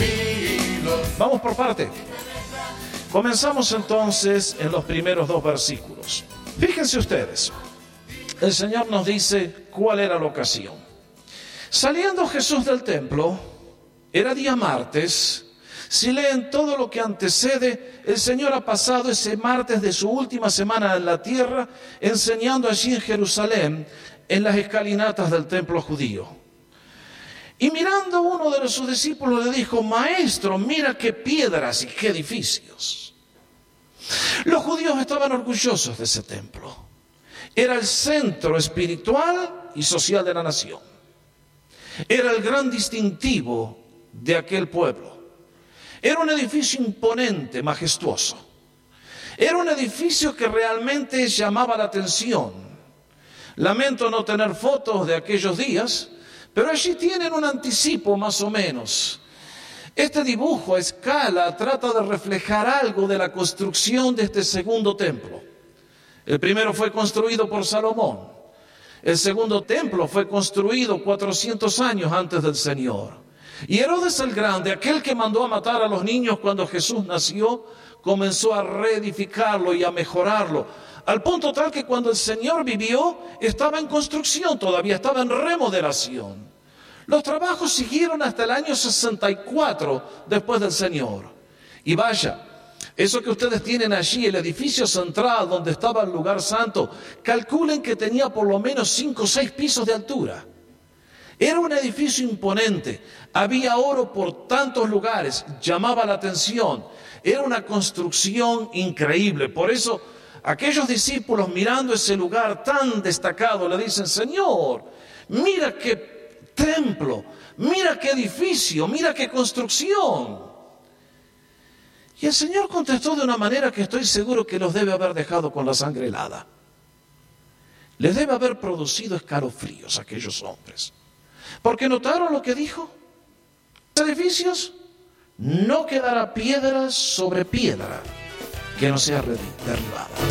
Vamos por parte. Comenzamos entonces en los primeros 2 versículos. Fíjense ustedes, el Señor nos dice cuál era la ocasión. Saliendo Jesús del templo, era día martes. Si leen todo lo que antecede, el Señor ha pasado ese martes de su última semana en la tierra, enseñando allí en Jerusalén, en las escalinatas del templo judío. Y mirando uno de sus discípulos le dijo: Maestro, mira qué piedras y qué edificios. Los judíos estaban orgullosos de ese templo. Era el centro espiritual y social de la nación. Era el gran distintivo de aquel pueblo. Era un edificio imponente, majestuoso. Era un edificio que realmente llamaba la atención. Lamento no tener fotos de aquellos días, pero allí tienen un anticipo más o menos. Este dibujo a escala trata de reflejar algo de la construcción de este segundo templo. El primero fue construido por Salomón. El segundo templo fue construido 400 años antes del Señor. Y Herodes el Grande, aquel que mandó a matar a los niños cuando Jesús nació, comenzó a reedificarlo y a mejorarlo, al punto tal que cuando el Señor vivió, estaba en construcción todavía, estaba en remodelación. Los trabajos siguieron hasta el año 64 después del Señor. Y vaya, eso que ustedes tienen allí, el edificio central donde estaba el lugar santo, calculen que tenía por lo menos 5 o 6 pisos de altura. Era un edificio imponente, había oro por tantos lugares, llamaba la atención, era una construcción increíble. Por eso aquellos discípulos mirando ese lugar tan destacado le dicen: Señor, mira qué templo, mira qué edificio, mira qué construcción. Y el Señor contestó de una manera que estoy seguro que los debe haber dejado con la sangre helada. Les debe haber producido escalofríos a aquellos hombres. Porque notaron lo que dijo: los edificios no quedará piedra sobre piedra que no sea derribada.